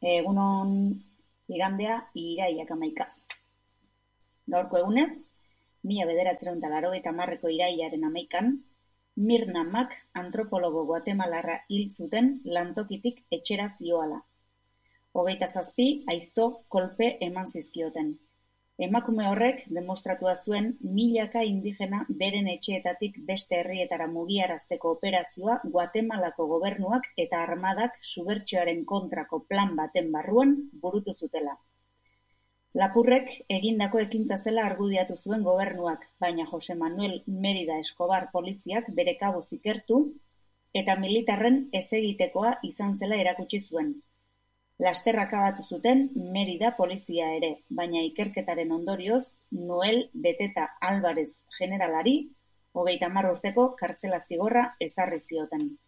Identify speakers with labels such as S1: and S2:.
S1: Egunon igandea irailak 11. Gaurko egunez, 1980ko irailaren 11an, Mirna Mack antropologo guatemalarra hil zuten lantokitik etxera zihoala. 27 aizto kolpe eman zizkioten. Emakume horrek demostratua zuen milaka indigena beren etxeetatik beste herrietara mugiarazteko operazioa Guatemalako gobernuak eta armadak subertsioaren kontrako plan baten barruan burutu zutela. Lapurrek egindako ekintza zela argudiatu zuen gobernuak, baina Jose Manuel Merida Escobar poliziak bere kabuz ikertu eta militarren ezegitekoa izan zela erakutsi zuen. Laster akabatu zuten Merida polizia ere, baina ikerketaren ondorioz Noel Beteta Alvarez generalari 30 urteko kartzela zigorra ezarri zioten.